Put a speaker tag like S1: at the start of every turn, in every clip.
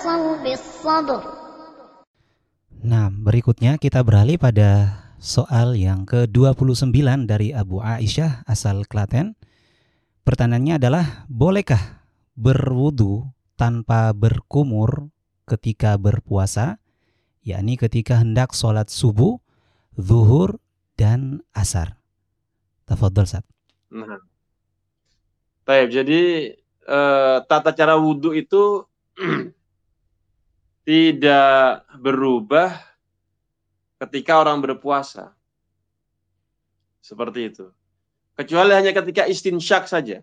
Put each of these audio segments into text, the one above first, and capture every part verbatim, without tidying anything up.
S1: وتواصوا بالصبر.
S2: Nah, berikutnya kita beralih pada soal yang ke dua puluh sembilan dari Abu Aisyah asal Klaten. Pertanyaannya adalah, bolehkah berwudu tanpa berkumur ketika berpuasa, yakni ketika hendak sholat subuh, zuhur, dan asar? Tafadhol, Ustaz.
S3: Nah, baik, jadi eh, tata cara wudhu itu tidak berubah ketika orang berpuasa. Seperti itu. Kecuali hanya ketika istinsyak saja.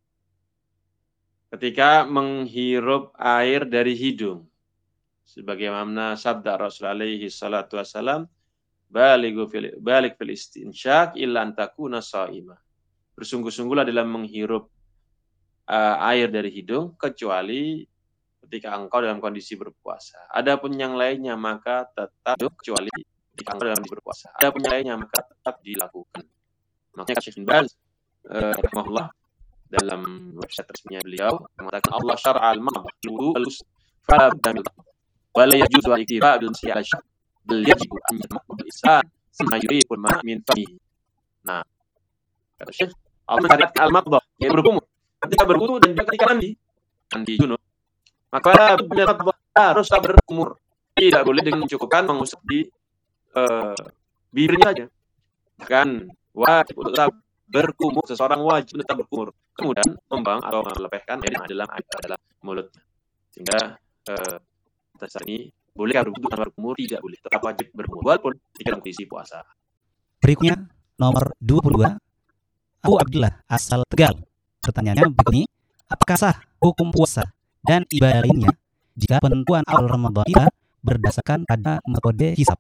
S3: Ketika menghirup air dari hidung. Sebagaimana sabda Rasul alaihi salatu wassalam, Baligu fil, balik fil istinsyak illa antakuna sa'imah. Bersungguh-sungguhlah dalam menghirup uh, air dari hidung, kecuali ketika engkau dalam kondisi berpuasa. Adapun yang lainnya maka tetap kecuali ketika engkau dalam kondisi berpuasa. Adapun yang lainnya maka tetap dilakukan. Makanya Syekh bin Baz uh, rahimahullah dalam website resminya beliau mengatakan Allah syara'al ma'budu al-usfadamil wa la yajuzu al-iktiba bil siyal syar bal yajibu an yamul isan thumma yuriqul ma' min famihi. Nah, kata Syekh, Allah mensyariatkan al-maqdah, yaitu berkumur ketika berwudu dan juga ketika mandi, mandi junub. Maka benar haruslah berkumur. Tidak boleh dengan mencukupkan mengusap di uh, bibirnya saja. Bahkan wajib untuk tetap berkumur, seseorang wajib tetap berkumur. Kemudian membuang atau melepehkan air dalam air dalam mulutnya. Sehingga uh, saat ini bolehkah berwudu tanpa berkumur? Tidak boleh. Tetap wajib berkumur walaupun tidak dalam kondisi puasa.
S2: Berikutnya nomor dua puluh dua, Abu Abdullah asal Tegal. Pertanyaannya begini, apakah sah hukum puasa dan ibadah lainnya jika penentuan awal Ramadan kita berdasarkan pada metode hisab?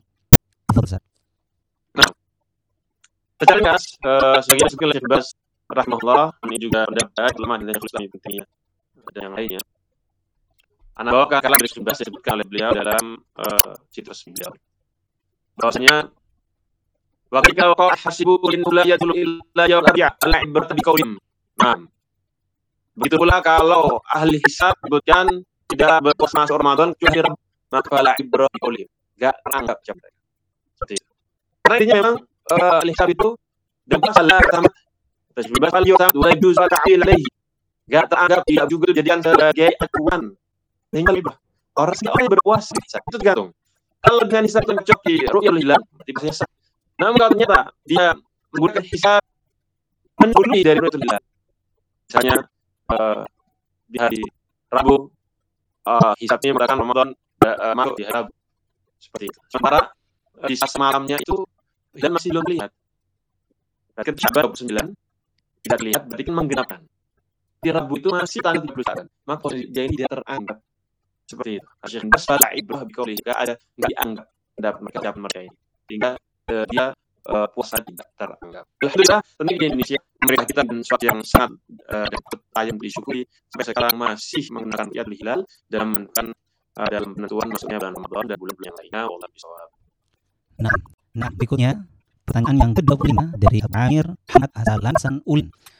S3: Nah, secara ringkas, uh, sebagai sekilas Syekh Bas rahimahullah, ini juga pendapat ulama dan Islam yang pentingnya dan yang lainnya. Anak bawakan kalam dari Syekh Bas disebutkan oleh beliau dalam uh, situs beliau. Bahwasanya wa qila wa hasibu in la yadulu illa yawm arbi'a al-ibrata bi qawlim. Nah, begitu pula kalau ahli hisab sebutkan tidak berpuasa masuk Ramadan kecuali Rabb, maka la ibrah bi qawlim. Enggak teranggap jam mereka. Seperti itu. Karena intinya memang uh, ahli hisab itu dan salah pertama tajribah al yusab wa yujuz wa ta'il alaihi. Enggak teranggap, tidak juga dijadikan sebagai acuan. Sehingga libah orang orang yang berpuasa itu tergantung. Kalau dengan hisab cocok di ru'yul hilal, berarti biasanya sah. Namun kalau ternyata dia menggunakan hisab mendahului dari ru'yul hilal, misalnya uh, di hari Rabu uh, hisabnya mengatakan Ramadan uh, masuk di hari Rabu, seperti itu. Sementara uh, di saat malamnya itu hilal masih belum terlihat. Berarti Syaban dua puluh sembilan tidak terlihat, berarti kan menggenapkan. Di Rabu itu masih tanggal tiga puluh satu. Maka posisi dia ini dia teranggap seperti itu. Asyik basfala ibrah bikauli, enggak ada enggak dianggap dapat mereka dapat mereka ini. Sehingga uh, dia uh, puasa tidak teranggap. Alhamdulillah, tentu di Indonesia mereka kita dan sesuatu yang sangat uh, yang disyukuri sampai sekarang masih menggunakan ru'yatul hilal dalam menentukan uh, dalam penentuan masuknya bulan Ramadan dan bulan-bulan yang lainnya. Wallahu a'lam.
S2: Nah, nah berikutnya pertanyaan yang ke dua puluh lima dari Amir Ahmad asal Lansan Ulin.